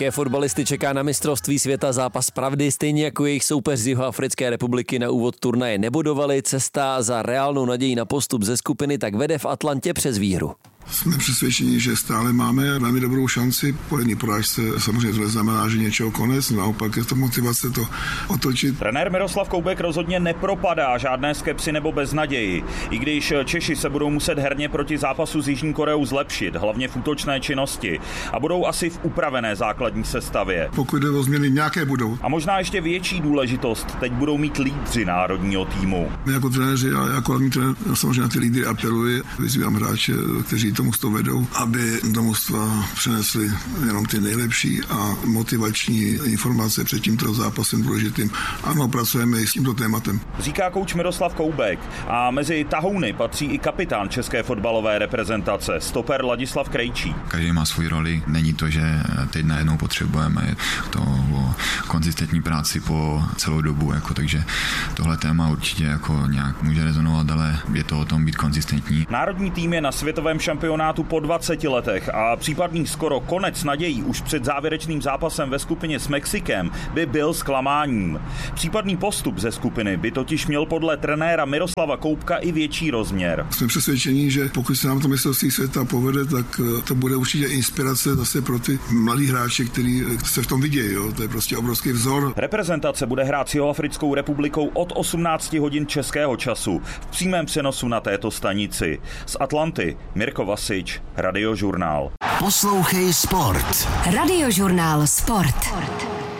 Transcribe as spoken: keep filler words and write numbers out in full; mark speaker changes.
Speaker 1: České fotbalisty čeká na mistrovství světa zápas pravdy, stejně jako jejich soupeř z Jihoafrické republiky na úvod turnaje nebodovali. Cesta za reálnou naději na postup ze skupiny tak vede v Atlantě přes výhru.
Speaker 2: Jsme přesvědčeni, že stále máme velmi dobrou šanci. Po jedné porážce samozřejmě to neznamená, že něčeho konec, naopak je to motivace to otočit.
Speaker 3: Trenér Miroslav Koubek rozhodně nepropadá žádné skepsi nebo beznaději. I když Češi se budou muset herně proti zápasu s Jižní Koreou zlepšit, hlavně v útočné činnosti, a budou asi v upravené základní sestavě.
Speaker 2: Pokud jde o změny, nějaké budou.
Speaker 3: A možná ještě větší důležitost teď budou mít lídři národního týmu.
Speaker 2: My jako trenéři a jako hlavní trenér samozřejmě na ty lídry apeluji, vyzývám hráče, kteří to mužstvo vedou, aby do mužstva přinesli jenom ty nejlepší a motivační informace před tímto zápasem důležitým. Ano, pracujeme i s tímto tématem.
Speaker 3: Říká kouč Miroslav Koubek a mezi tahouny patří i kapitán české fotbalové reprezentace, stoper Ladislav Krejčí.
Speaker 4: Každý má svou roli, není to, že teď najednou potřebujeme to o konzistentní práci po celou dobu, jako, takže tohle téma určitě jako nějak může rezonovat, ale je to o tom být konzistentní.
Speaker 3: Národní tým je na světovém šampionátu po dvaceti letech a případný skoro konec nadějí už před závěrečným zápasem ve skupině s Mexikem by byl zklamáním. Případný postup ze skupiny by totiž měl podle trenéra Miroslava Koubka i větší rozměr.
Speaker 2: Jsme přesvědčeni, že pokud se nám to mistrovství světa povede, tak to bude určitě inspirace zase pro ty mladí hráče, kteří se v tom vidějí. Jo? To je prostě obrovský vzor.
Speaker 3: Reprezentace bude hrát s Jihoafrickou republikou od osmnácti hodin českého času v přímém přenosu na této stanici. Z Atlanty Mirko Vasič, Radiožurnál.
Speaker 5: Poslouchej Sport.
Speaker 6: Radiožurnál Sport.